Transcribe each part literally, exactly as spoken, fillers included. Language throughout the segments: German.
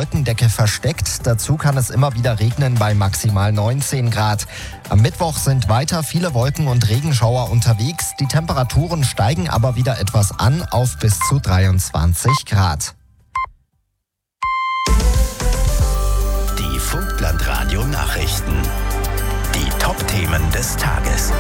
Wolkendecke versteckt. Dazu kann es immer wieder regnen bei maximal neunzehn Grad. Am Mittwoch sind weiter viele Wolken und Regenschauer unterwegs. Die Temperaturen steigen aber wieder etwas an auf bis zu dreiundzwanzig Grad. Die Vogtland-Radio-Nachrichten. Die Top-Themen des Tages.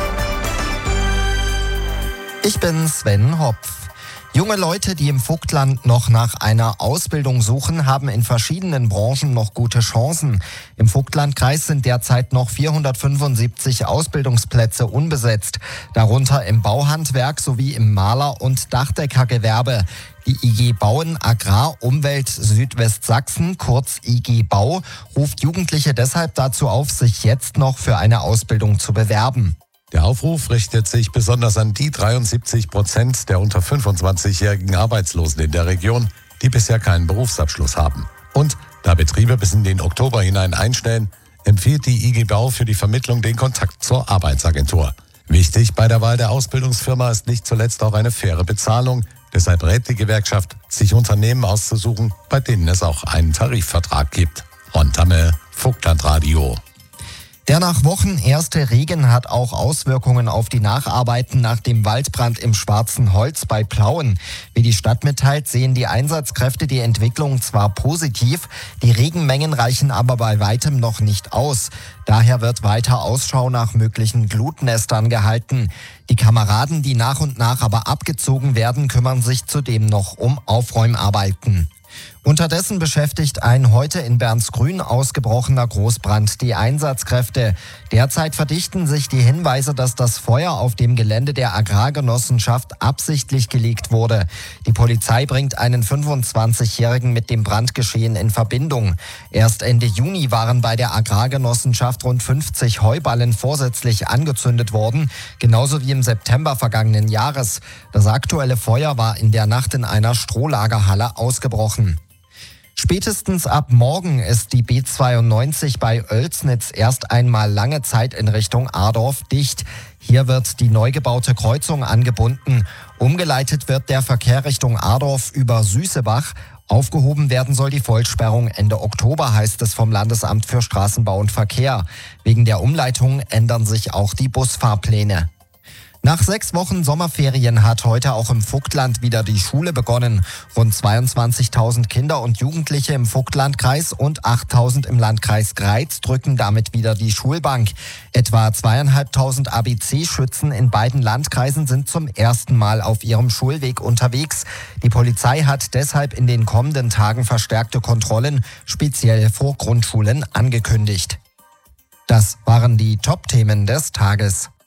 Ich bin Sven Hopf. Junge Leute, die im Vogtland noch nach einer Ausbildung suchen, haben in verschiedenen Branchen noch gute Chancen. Im Vogtlandkreis sind derzeit noch vierhundertfünfundsiebzig Ausbildungsplätze unbesetzt, darunter im Bauhandwerk sowie im Maler- und Dachdeckergewerbe. Die I G Bauen Agrar Umwelt Südwestsachsen, kurz I G Bau, ruft Jugendliche deshalb dazu auf, sich jetzt noch für eine Ausbildung zu bewerben. Der Aufruf richtet sich besonders an die dreiundsiebzig Prozent der unter fünfundzwanzigjährigen Arbeitslosen in der Region, die bisher keinen Berufsabschluss haben. Und da Betriebe bis in den Oktober hinein einstellen, empfiehlt die I G Bau für die Vermittlung den Kontakt zur Arbeitsagentur. Wichtig bei der Wahl der Ausbildungsfirma ist nicht zuletzt auch eine faire Bezahlung. Deshalb rät die Gewerkschaft, sich Unternehmen auszusuchen, bei denen es auch einen Tarifvertrag gibt. Ron Tamme, Vogtlandradio. Der nach Wochen erste Regen hat auch Auswirkungen auf die Nacharbeiten nach dem Waldbrand im Schwarzen Holz bei Plauen. Wie die Stadt mitteilt, sehen die Einsatzkräfte die Entwicklung zwar positiv, die Regenmengen reichen aber bei weitem noch nicht aus. Daher wird weiter Ausschau nach möglichen Glutnestern gehalten. Die Kameraden, die nach und nach aber abgezogen werden, kümmern sich zudem noch um Aufräumarbeiten. Unterdessen beschäftigt ein heute in Bernsgrün ausgebrochener Großbrand die Einsatzkräfte. Derzeit verdichten sich die Hinweise, dass das Feuer auf dem Gelände der Agrargenossenschaft absichtlich gelegt wurde. Die Polizei bringt einen fünfundzwanzigjährigen mit dem Brandgeschehen in Verbindung. Erst Ende Juni waren bei der Agrargenossenschaft rund fünfzig Heuballen vorsätzlich angezündet worden, genauso wie im September vergangenen Jahres. Das aktuelle Feuer war in der Nacht in einer Strohlagerhalle ausgebrochen. Spätestens ab morgen ist die B zweiundneunzig bei Oelsnitz erst einmal lange Zeit in Richtung Adorf dicht. Hier wird die neu gebaute Kreuzung angebunden. Umgeleitet wird der Verkehr Richtung Adorf über Süßebach. Aufgehoben werden soll die Vollsperrung Ende Oktober, heißt es vom Landesamt für Straßenbau und Verkehr. Wegen der Umleitung ändern sich auch die Busfahrpläne. Nach sechs Wochen Sommerferien hat heute auch im Vogtland wieder die Schule begonnen. Rund zweiundzwanzigtausend Kinder und Jugendliche im Vogtlandkreis und achttausend im Landkreis Greiz drücken damit wieder die Schulbank. Etwa zweieinhalbtausend A B C-Schützen in beiden Landkreisen sind zum ersten Mal auf ihrem Schulweg unterwegs. Die Polizei hat deshalb in den kommenden Tagen verstärkte Kontrollen, speziell vor Grundschulen, angekündigt. Das waren die Top-Themen des Tages.